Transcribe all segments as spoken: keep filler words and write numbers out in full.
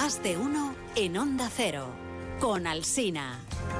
Más de uno en Onda Cero, con Alsina.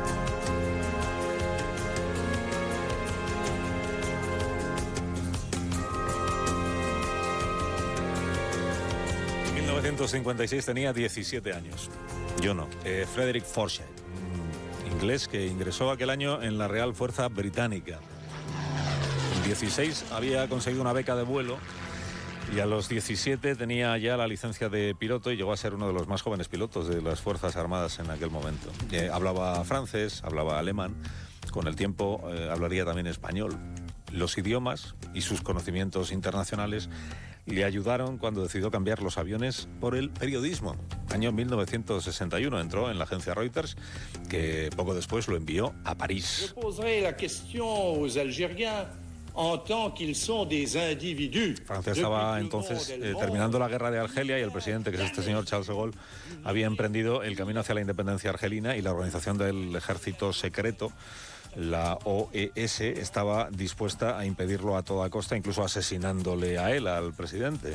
En mil novecientos cincuenta y seis tenía diecisiete años. Yo no. Eh, Frederick Forsyth, inglés que ingresó aquel año en la Real Fuerza Británica. En dieciséis había conseguido una beca de vuelo y a los diecisiete tenía ya la licencia de piloto y llegó a ser uno de los más jóvenes pilotos de las Fuerzas Armadas en aquel momento. Eh, hablaba francés, hablaba alemán, con el tiempo eh, hablaría también español. Los idiomas y sus conocimientos internacionales le ayudaron cuando decidió cambiar los aviones por el periodismo. Año mil novecientos sesenta y uno entró en la agencia Reuters, que poco después lo envió a París. Yo poserai la cuestión aux Algériens en tant qu'ils sont des individus. Francia estaba entonces eh, terminando la guerra de Argelia y el presidente, que es este señor Charles de Gaulle, había emprendido el camino hacia la independencia argelina y la organización del ejército secreto, la O E S, estaba dispuesta a impedirlo a toda costa, incluso asesinándole a él, al presidente.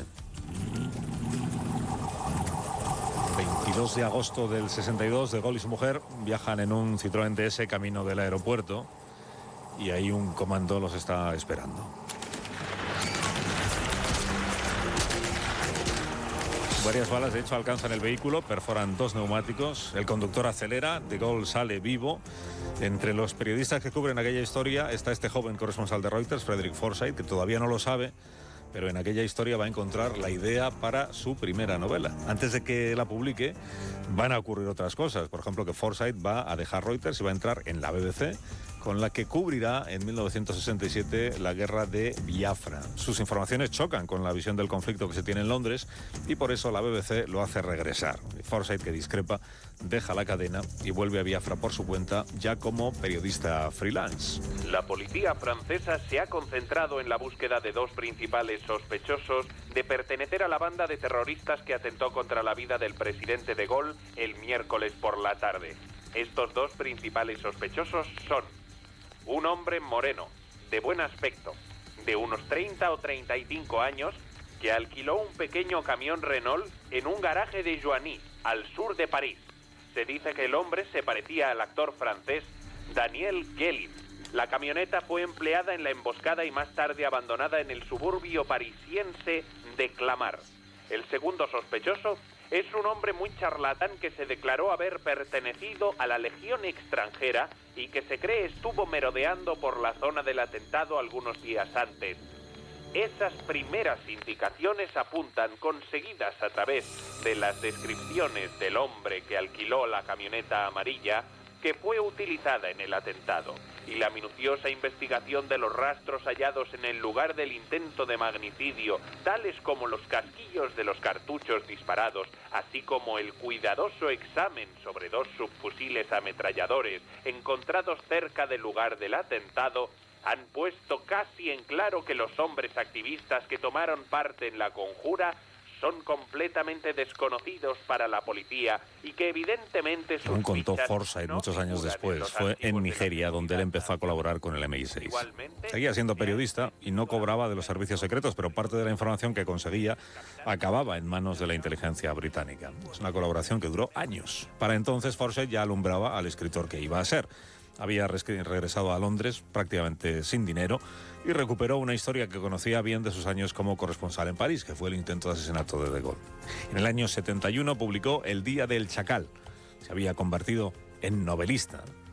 veintidós de agosto del sesenta y dos, de Gaulle y su mujer viajan en un Citroën D S camino del aeropuerto y ahí un comando los está esperando. Varias balas, de hecho, alcanzan el vehículo, perforan dos neumáticos, el conductor acelera, de Gaulle sale vivo. Entre los periodistas que cubren aquella historia está este joven corresponsal de Reuters, Frederick Forsyth, que todavía no lo sabe, pero en aquella historia va a encontrar la idea para su primera novela. Antes de que la publique, van a ocurrir otras cosas. Por ejemplo, que Forsyth va a dejar Reuters y va a entrar en la B B C, con la que cubrirá en mil novecientos sesenta y siete la guerra de Biafra. Sus informaciones chocan con la visión del conflicto que se tiene en Londres y por eso la B B C lo hace regresar. Forsyth, que discrepa, deja la cadena y vuelve a Biafra por su cuenta, ya como periodista freelance. La policía francesa se ha concentrado en la búsqueda de dos principales sospechosos de pertenecer a la banda de terroristas que atentó contra la vida del presidente de Gaulle el miércoles por la tarde. Estos dos principales sospechosos son un hombre moreno, de buen aspecto, de unos treinta o treinta y cinco años, que alquiló un pequeño camión Renault en un garaje de Joigny, al sur de París. Se dice que el hombre se parecía al actor francés Daniel Guélim. La camioneta fue empleada en la emboscada y más tarde abandonada en el suburbio parisiense de Clamart. El segundo sospechoso es un hombre muy charlatán que se declaró haber pertenecido a la Legión extranjera y que se cree estuvo merodeando por la zona del atentado algunos días antes. Esas primeras indicaciones apuntan, conseguidas a través de las descripciones del hombre que alquiló la camioneta amarilla, que fue utilizada en el atentado, y la minuciosa investigación de los rastros hallados en el lugar del intento de magnicidio, tales como los casquillos de los cartuchos disparados, así como el cuidadoso examen sobre dos subfusiles ametralladores encontrados cerca del lugar del atentado, han puesto casi en claro que los hombres activistas que tomaron parte en la conjura son completamente desconocidos para la policía y que evidentemente... Según contó Forsyth muchos años después, fue en Nigeria donde él empezó a colaborar con el M I seis. Seguía siendo periodista y no cobraba de los servicios secretos, pero parte de la información que conseguía acababa en manos de la inteligencia británica. Es una colaboración que duró años. Para entonces Forsyth ya alumbraba al escritor que iba a ser. Había regresado a Londres prácticamente sin dinero y recuperó una historia que conocía bien de sus años como corresponsal en París, que fue el intento de asesinato de De Gaulle. En el año setenta y uno publicó El Día del Chacal. Se había convertido en novelista.